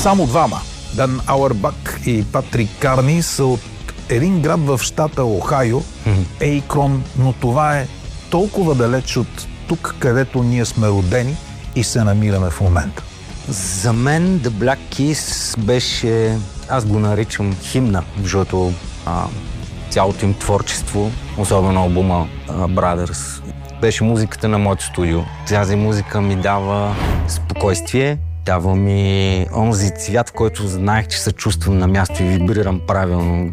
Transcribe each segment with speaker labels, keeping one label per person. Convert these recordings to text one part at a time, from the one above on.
Speaker 1: Само двама, Дан Ауербах и Патрик Карни, са от един град в щата Охайо, Ейкрон, но това е толкова далеч от тук, където ние сме родени и се намираме в момента.
Speaker 2: За мен The Black Keys беше, аз го наричам химна, защото цялото им творчество, особено албума Brothers, беше музиката на моето студио. Тази музика ми дава спокойствие, дава ми онзи цвят, в който знаех, че се чувствам на място и вибрирам правилно.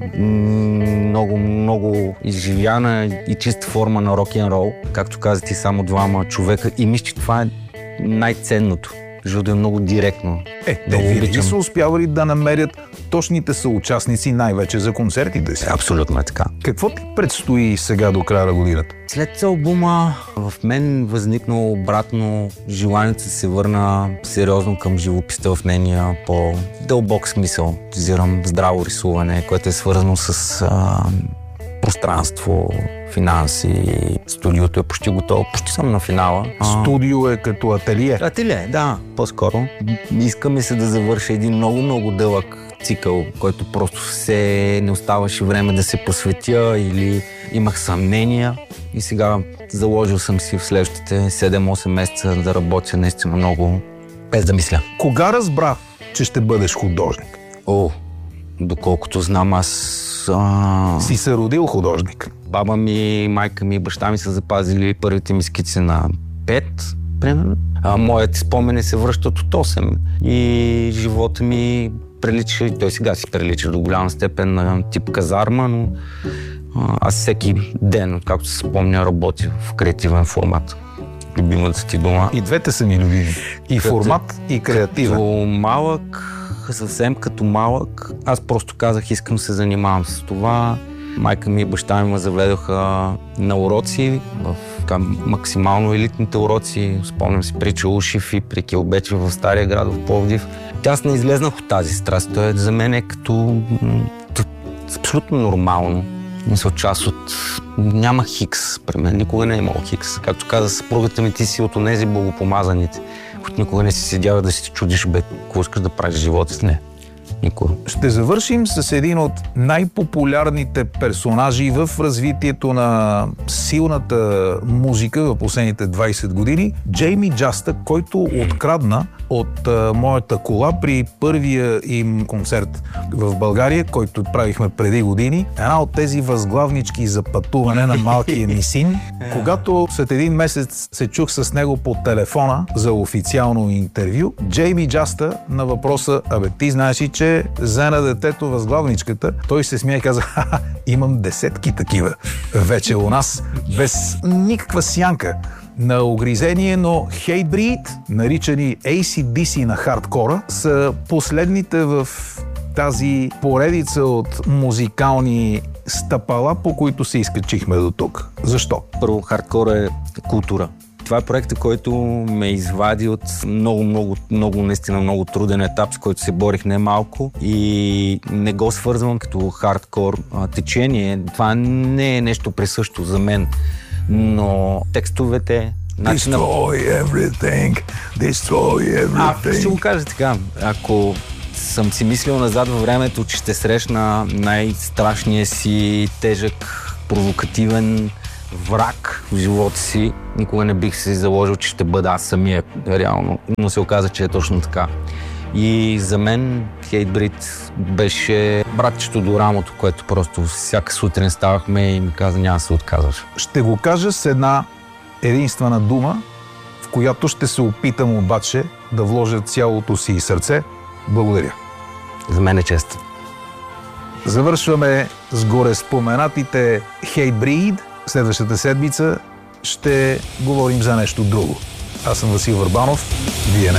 Speaker 2: Много изживяна и чиста форма на рок-н-рол. Както каза ти, само двама човека, и мисля, че това е най-ценното, защото е много директно.
Speaker 1: Те винаги са успявали да намерят точните съучастници, най-вече за концертите си.
Speaker 2: Абсолютно е така.
Speaker 1: Какво ти предстои сега до края на годината?
Speaker 2: След албума в мен възникна обратно желанието да се върна сериозно към живописта в нейния по-дълбок смисъл. Визирам здраво рисуване, което е свързано с пространство, финанси. Студиото е почти готово, почти съм на финала.
Speaker 1: Студио е като ателие?
Speaker 2: Ателие, да, по-скоро. Искаме се да завърша един много дълъг цикъл, който просто не оставаше време да се посветя или имах съмнения. И сега заложил съм си в следващите 7-8 месеца да работя наистина много, без да мисля.
Speaker 1: Кога разбра, че ще бъдеш художник?
Speaker 2: Доколкото знам, аз...
Speaker 1: Си се родил художник?
Speaker 2: Баба ми, майка ми и баща ми са запазили първите ми скици на 5, примерно. Моите спомени се връщат от 8. И живота ми прилича, и той сега си прилича до голяма степен на тип казарма, но аз всеки ден, както се спомня, работя в креативен формат. Любимата ти дума.
Speaker 1: И двете са ми любими. И формат, и креативен.
Speaker 2: Съвсем като малък, аз просто казах, искам се занимавам с това. Майка ми и баща ми ме заведоха на уроци, в максимално елитните уроци. Спомням си при Чаушев и при Келбечев в Стария град, в Пловдив. Аз не излезнах от тази страст. Той за мен е като абсолютно нормално. Мисля, част от... Няма хикс при мен, никога не е имал хикс. Както каза съпругата ми, ти си от онези благопомазаните, които никога не си седява да си чудиш, какво искаш да правиш в живота си. Не. Никога.
Speaker 1: Ще завършим с един от най-популярните персонажи в развитието на силната музика в последните 20 години, Джейми Джаста, който открадна от моята кола при първия им концерт в България, който правихме преди години. Една от тези възглавнички за пътуване на малкия ми син. Когато след един месец се чух с него по телефона за официално интервю, Джейми Джаста на въпроса: ти знаеш ли, че зена детето възглавничката, той се смя и каза: имам десетки такива вече у нас, без никаква сянка на огризение, но Hatebreed, наричани AC/DC на хардкора, са последните в тази поредица от музикални стъпала, по които се изкачихме до тук. Защо?
Speaker 2: Първо, хардкора е култура. Това е проектът, който ме извади от наистина много труден етап, с който се борих немалко и не го свързвам като хардкор течение. Това не е нещо присъщо за мен, но текстовете...
Speaker 1: Destroy everything, destroy everything.
Speaker 2: Ще го кажа така, ако съм си мислил назад във времето, че ще срещна най-страшния си тежък, провокативен враг в живота си, никога не бих се заложил, че ще бъда аз самия реално, но се оказа, че е точно така. И за мен Hatebreed беше братчето до рамото, което просто всяка сутрин ставахме и ми каза: няма да се отказваш.
Speaker 1: Ще го кажа с една единствена дума, в която ще се опитам обаче да вложа цялото си сърце. Благодаря.
Speaker 2: За мен е чест.
Speaker 1: Завършваме с горе споменатите Hatebreed. Следващата седмица ще говорим за нещо друго. Аз съм Васил Върбанов. Вие не.